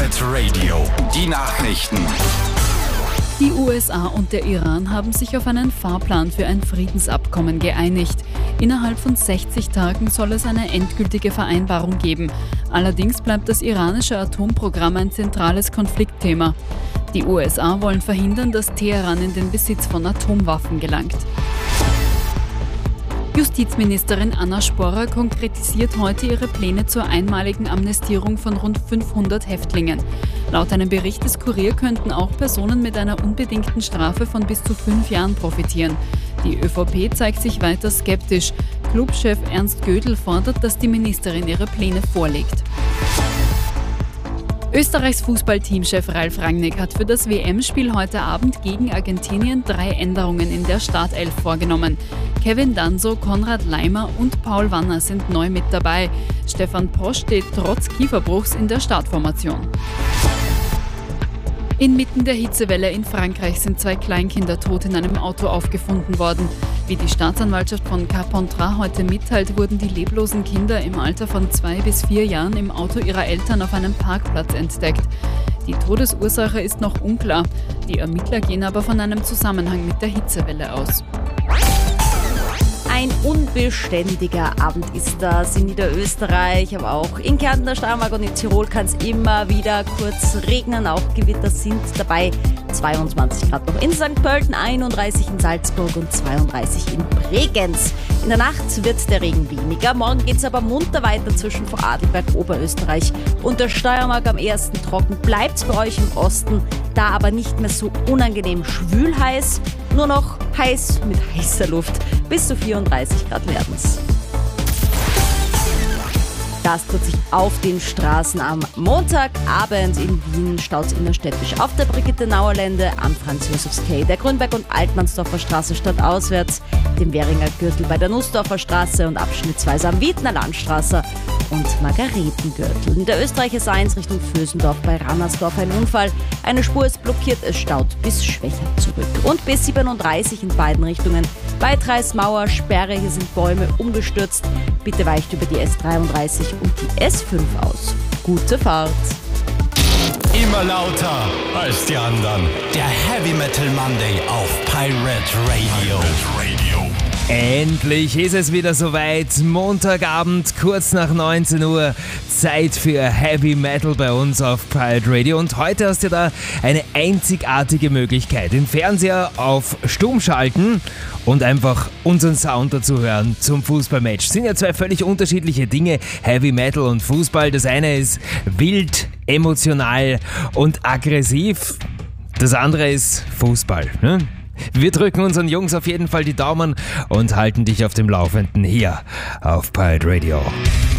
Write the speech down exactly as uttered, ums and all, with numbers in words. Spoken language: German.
Pirate Radio, die Nachrichten. Die U S A und der Iran haben sich auf einen Fahrplan für ein Friedensabkommen geeinigt. Innerhalb von sechzig Tagen soll es eine endgültige Vereinbarung geben. Allerdings bleibt das iranische Atomprogramm ein zentrales Konfliktthema. Die U S A wollen verhindern, dass Teheran in den Besitz von Atomwaffen gelangt. Justizministerin Anna Sporrer konkretisiert heute ihre Pläne zur einmaligen Amnestierung von rund fünfhundert Häftlingen. Laut einem Bericht des Kurier könnten auch Personen mit einer unbedingten Strafe von bis zu fünf Jahren profitieren. Die ÖVP zeigt sich weiter skeptisch. Clubchef Ernst Gödel fordert, dass die Ministerin ihre Pläne vorlegt. Österreichs Fußballteamchef Ralf Rangnick hat für das W M-Spiel heute Abend gegen Argentinien drei Änderungen in der Startelf vorgenommen. Kevin Danso, Konrad Laimer und Paul Wanner sind neu mit dabei. Stefan Posch steht trotz Kieferbruchs in der Startformation. Inmitten der Hitzewelle in Frankreich sind zwei Kleinkinder tot in einem Auto aufgefunden worden. Wie die Staatsanwaltschaft von Carpentras heute mitteilt, wurden die leblosen Kinder im Alter von zwei bis vier Jahren im Auto ihrer Eltern auf einem Parkplatz entdeckt. Die Todesursache ist noch unklar. Die Ermittler gehen aber von einem Zusammenhang mit der Hitzewelle aus. Ein unbeständiger Abend ist das in Niederösterreich, aber auch in Kärnten, der Steiermark und in Tirol kann es immer wieder kurz regnen. Auch Gewitter sind dabei. zweiundzwanzig Grad noch in Sankt Pölten, einunddreißig in Salzburg und zweiunddreißig in Bregenz. In der Nacht wird der Regen weniger. Morgen geht es aber munter weiter zwischen Vorarlberg, Oberösterreich und der Steiermark. Am ersten trocken bleibt es bei euch im Osten, da aber nicht mehr so unangenehm schwül heiß. Nur noch heiß mit heißer Luft. Bis zu vierunddreißig Grad werden es. Das tut sich auf den Straßen am Montagabend in Wien. Staut innerstädtisch auf der Brigitte-Nauer-Lände, am Franz-Josefs-Quai, der Grünberg- und Altmannsdorfer Straße stadtauswärts, dem Währinger Gürtel bei der Nussdorfer Straße und abschnittsweise am Wiedner Landstraße und Margaretengürtel. In der Österreicher eins Richtung Vösendorf bei Rannersdorf ein Unfall. Eine Spur ist blockiert, es staut bis Schwächert zurück. Und bis siebenunddreißig in beiden Richtungen. Bei Treismauer Sperre, hier sind Bäume umgestürzt. Bitte weicht über die S dreiunddreißig und die S fünf aus. Gute Fahrt! Immer lauter als die anderen. Der Heavy Metal Monday auf Pirate Radio. Endlich ist es wieder soweit. Montagabend, kurz nach neunzehn Uhr. Zeit für Heavy Metal bei uns auf Pirate Radio. Und heute hast du da eine einzigartige Möglichkeit. Den Fernseher auf stumm schalten und einfach unseren Sound dazu hören zum Fußballmatch. Das sind ja zwei völlig unterschiedliche Dinge, Heavy Metal und Fußball. Das eine ist wild, emotional und aggressiv. Das andere ist Fußball, ne? Wir drücken unseren Jungs auf jeden Fall die Daumen und halten dich auf dem Laufenden hier auf Pirate Radio.